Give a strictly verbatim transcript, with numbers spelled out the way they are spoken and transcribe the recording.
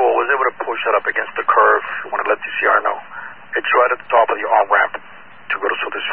before, I was able to push it up against the curve when I let the C R know. It's right at the top of the on-ramp to go to South